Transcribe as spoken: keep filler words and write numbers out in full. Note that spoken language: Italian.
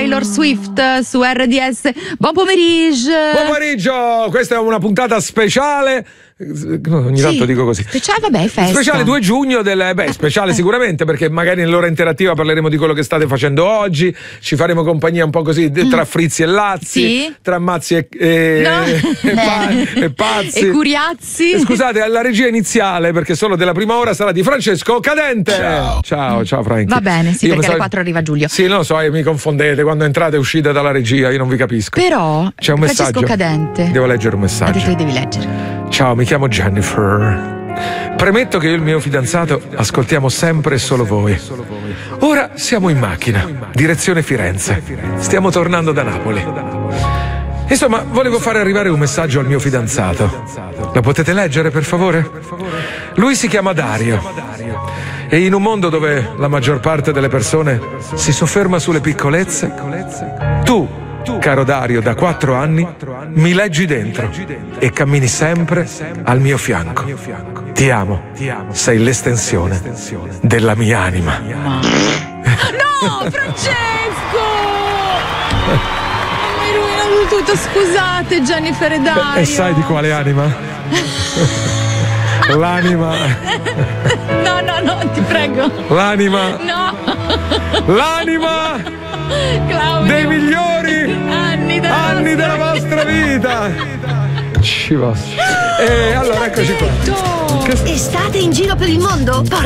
Taylor Swift su R D S. Buon pomeriggio. Buon pomeriggio, questa è una puntata speciale. Ogni tanto sì, dico così. Speciale, vabbè, festa. Speciale due giugno del, beh, speciale sicuramente, perché magari nell'ora interattiva parleremo di quello che state facendo oggi, ci faremo compagnia un po' così tra Frizzi e Lazzi, sì. tra Mazzi e, e, no. e, pa, e Pazzi e Curiazzi. E scusate, alla regia iniziale, perché solo della prima ora sarà di Francesco Cadente. Ciao, ciao, ciao Franchi. Va bene, sì, io perché so, alle quattro arriva Giulio. Sì, non lo so, mi confondete quando entrate e uscite dalla regia, io non vi capisco. Però c'è un Francesco messaggio. Cadente. Devo leggere un messaggio. Ha detto che devi leggere. Ciao, mi chiamo Jennifer. Premetto che io e il mio fidanzato ascoltiamo sempre e solo voi. Ora siamo in macchina, direzione Firenze. Stiamo tornando da Napoli. Insomma, volevo fare arrivare un messaggio al mio fidanzato. Lo potete leggere, per favore? Lui si chiama Dario. E in un mondo dove la maggior parte delle persone si sofferma sulle piccolezze, tu, caro Dario, da quattro anni mi leggi dentro e cammini sempre al mio fianco. Ti amo, sei l'estensione della mia anima. No, Francesco! Mi hai rovinato tutto, scusate Jennifer e Dario. E sai di quale anima? L'anima. No, no, no, ti prego. L'anima. No. L'anima. Claudio. Dei migliori anni della, anni della vostra vita. Ci va. E allora eccoci qua. Che... E state in giro per il mondo? Porca